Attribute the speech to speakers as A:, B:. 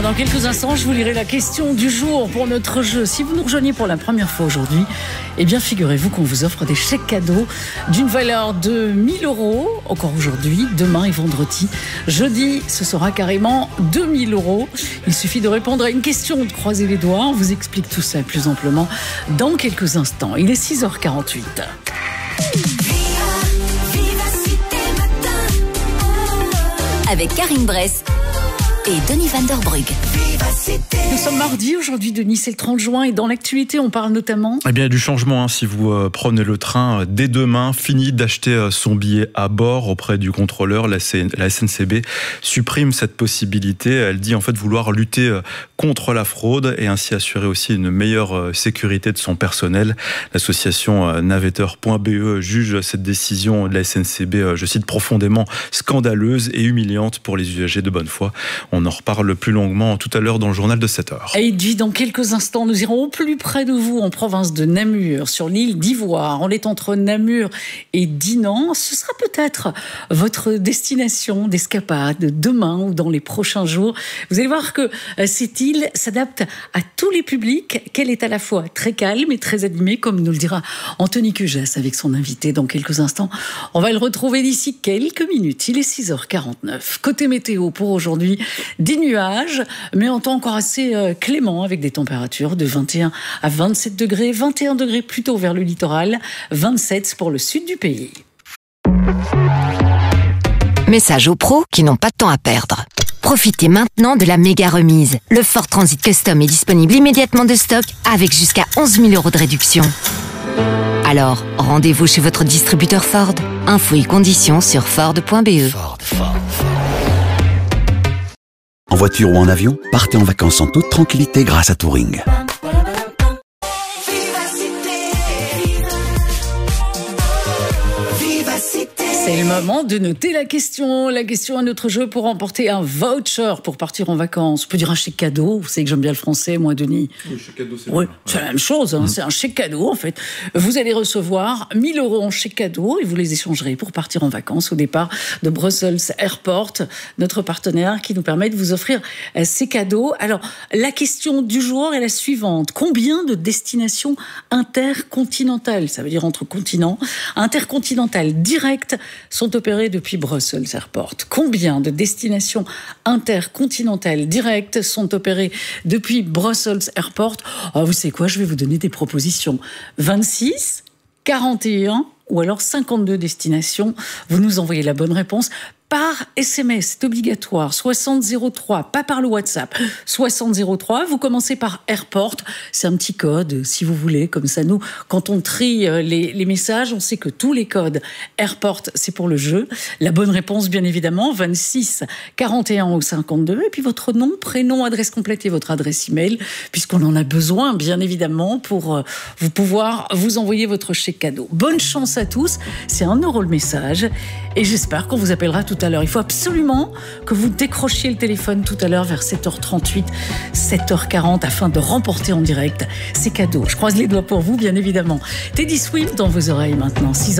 A: Alors, dans quelques instants, je vous lirai la question du jour pour notre jeu. Si vous nous rejoignez pour la première fois aujourd'hui, eh bien, figurez-vous qu'on vous offre des chèques cadeaux d'une valeur de 1 000 €, encore aujourd'hui, demain et vendredi. Jeudi, ce sera carrément 2 000 €. Il suffit de répondre à une question, de croiser les doigts. On vous explique tout ça plus amplement dans quelques instants. Il est 6h48.
B: Avec Karine Bress et Denis Van Der Brugge.
A: Nous sommes mardi, aujourd'hui Denis, c'est le 30 juin et dans l'actualité on parle notamment...
C: Eh bien du changement, si vous prenez le train dès demain, fini d'acheter son billet à bord auprès du contrôleur. La SNCB supprime cette possibilité. Elle dit en fait vouloir lutter contre la fraude et ainsi assurer aussi une meilleure sécurité de son personnel. L'association navetteur.be juge cette décision de la SNCB, je cite, profondément scandaleuse et humiliante pour les usagers de bonne foi. On en reparle plus longuement tout à l'heure dans le journal de 7h.
A: Et dit dans quelques instants, nous irons au plus près de vous en province de Namur, sur l'île d'Ivoire. On est entre Namur et Dinan. Ce sera peut-être votre destination d'escapade demain ou dans les prochains jours. Vous allez voir que cette île s'adapte à tous les publics, qu'elle est à la fois très calme et très animée, comme nous le dira Anthony Cujas avec son invité dans quelques instants. On va le retrouver d'ici quelques minutes. Il est 6h49. Côté météo pour aujourd'hui, des nuages, mais en temps encore assez clément avec des températures de 21 à 27 degrés, 21 degrés plutôt vers le littoral, 27 pour le sud du pays.
B: Message aux pros qui n'ont pas de temps à perdre. Profitez maintenant de la méga remise. Le Ford Transit Custom est disponible immédiatement de stock avec jusqu'à 11 000 € de réduction. Alors, rendez-vous chez votre distributeur Ford. Infos et conditions sur Ford.be.
D: En voiture ou en avion, partez en vacances en toute tranquillité grâce à Touring.
A: C'est le moment de noter la question. La question à notre jeu pour remporter un voucher pour partir en vacances. On peut dire un chèque cadeau. Vous savez que j'aime bien le français, moi, Denis.
C: Oui, chèque cadeau, c'est
A: oui, c'est la même chose. Hein. C'est un chèque cadeau, en fait. Vous allez recevoir 1 000 € en chèque cadeau et vous les échangerez pour partir en vacances au départ de Brussels Airport, notre partenaire qui nous permet de vous offrir ces cadeaux. Alors, la question du jour est la suivante. Combien de destinations intercontinentales, ça veut dire entre continents, intercontinentales directes sont opérées depuis Brussels Airport? Combien de destinations intercontinentales directes sont opérées depuis Brussels Airport? Oh, vous savez quoi, je vais vous donner des propositions. 26, 41 ou alors 52 destinations. Vous nous envoyez la bonne réponse par SMS, c'est obligatoire, 6003, pas par le WhatsApp, 6003, vous commencez par Airport, c'est un petit code, si vous voulez, comme ça, nous, quand on trie les messages, on sait que tous les codes Airport, c'est pour le jeu. La bonne réponse, bien évidemment, 26, 41 ou 52, et puis votre nom, prénom, adresse complète et votre adresse email, puisqu'on en a besoin, bien évidemment, pour vous pouvoir vous envoyer votre chèque cadeau. Bonne chance à tous, c'est 1 € le message, et j'espère qu'on vous appellera tout à l'heure. Il faut absolument que vous décrochiez le téléphone tout à l'heure vers 7h38, 7h40 afin de remporter en direct ces cadeaux. Je croise les doigts pour vous, bien évidemment. Teddy Swift dans vos oreilles maintenant, 6h.